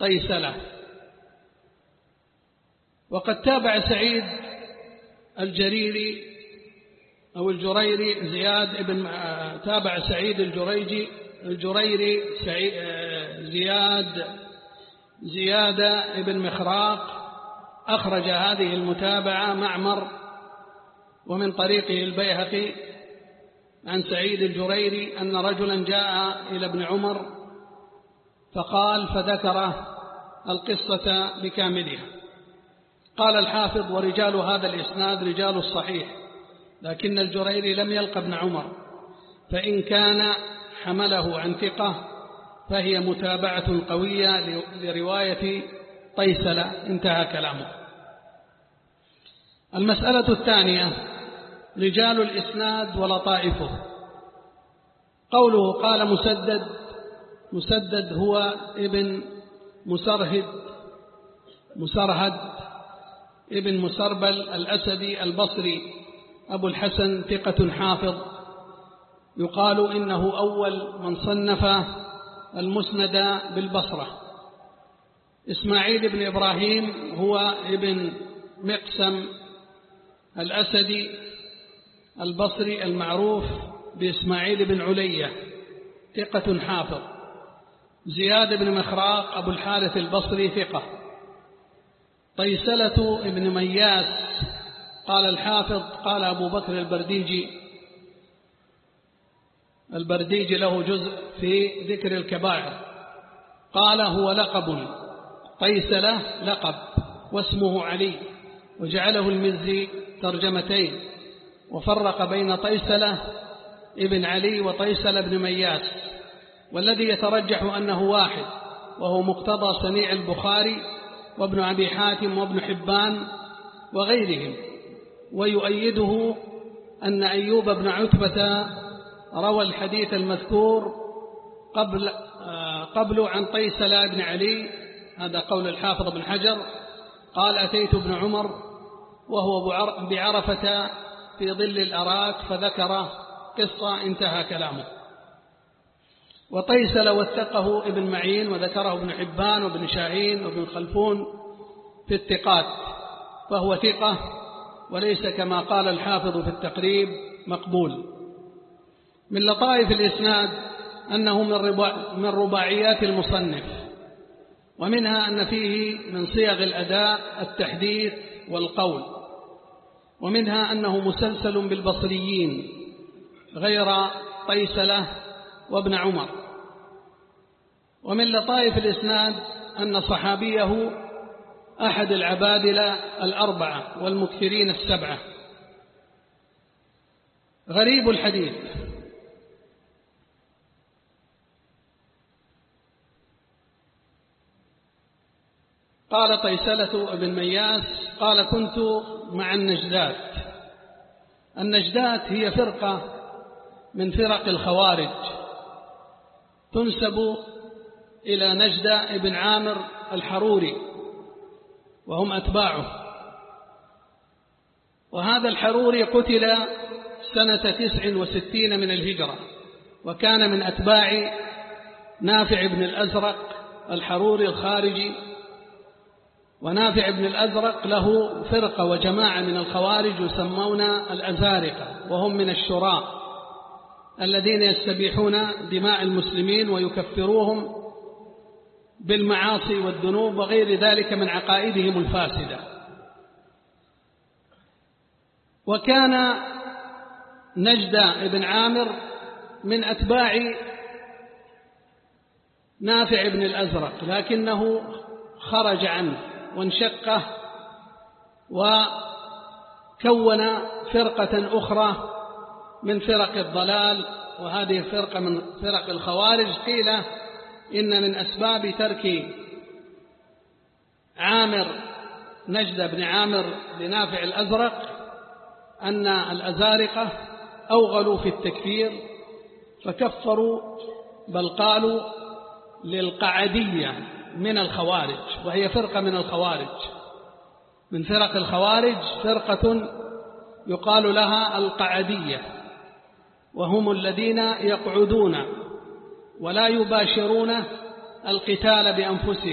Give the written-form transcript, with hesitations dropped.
طيسلة. وقد تابع سعيد الجريري أو الجريري تابع سعيد الجريري زياد ابن مخراق، أخرج هذه المتابعة معمر ومن طريقه البيهقي عن سعيد الجريري أن رجلا جاء إلى ابن عمر فقال، فذكر القصة بكاملها. قال الحافظ: ورجال هذا الإسناد رجال الصحيح، لكن الجريري لم يلق ابن عمر، فإن كان حمله عن ثقة فهي متابعة قوية لرواية طيسلة. انتهى كلامه. المسألة الثانية: رجال الإسناد ولطائفه. قوله قال مسدد هو ابن مسرهد ابن مسربل الأسدي البصري أبو الحسن، ثقة حافظ، يقال إنه أول من صنف المسند بالبصرة. إسماعيل بن إبراهيم هو ابن مقسم الأسدي البصري المعروف بإسماعيل بن علية، ثقة حافظ. زياد بن مخراق أبو الحارث البصري، ثقة. طيسلة ابن مياس، قال الحافظ قال أبو بكر البرديجي له جزء في ذكر الكبائر، قال هو لقب، طيسلة لقب واسمه علي، وجعله المزي ترجمتين، وفرق بين طيسلة ابن علي وطيسلة ابن مياس، والذي يترجح أنه واحد، وهو مقتضى سميع البخاري وابن أبي حاتم وابن حبان وغيرهم. ويؤيده أن أيوب بن عتبة روى الحديث المذكور قبل عن طيسلة بن علي، هذا قول الحافظ بن حجر. قال: أتيت ابن عمر وهو بعرفة في ظل الأراك فذكر قصة. انتهى كلامه. وطيسلة وثقه ابن معين، وذكره ابن حبان وابن شاهين وابن خلفون في الثقات، فهو ثقة وليس كما قال الحافظ في التقريب مقبول. من لطائف الإسناد أنه من رباعيات المصنف، ومنها أن فيه من صيغ الأداء التحديث والقول، ومنها أنه مسلسل بالبصريين غير طيسلة وابن عمر. ومن لطائف الإسناد أن صحابيه أحد العبادلة الأربعة والمكثرين السبعة. غريب الحديث: قال طيسلة بن مياس قال: كنت مع النجدات هي فرقة من فرق الخوارج تنسب إلى نجدة بن عامر الحروري، وهم أتباعه. وهذا الحروري قتل سنة 69 من الهجرة، وكان من أتباع نافع بن الأزرق الحروري الخارجي. ونافع بن الأزرق له فرقة وجماعة من الخوارج يسمون الأزارقة، وهم من الشراء الذين يستبيحون دماء المسلمين ويكفروهم بالمعاصي والذنوب وغير ذلك من عقائدهم الفاسدة. وكان نجدة بن عامر من أتباع نافع بن الأزرق، لكنه خرج عنه وانشقه وكون فرقة أخرى من فرق الضلال، وهذه فرقة من فرق الخوارج. قيل إن من أسباب ترك نجدة بن عامر لنافع الأزرق أن الأزارقة أوغلوا في التكفير فكفروا، بل قالوا للقعدية من الخوارج، وهي فرقة من الخوارج، من فرق الخوارج فرقة يقال لها القعدية، وهم الذين يقعدون ولا يباشرون القتال بأنفسهم.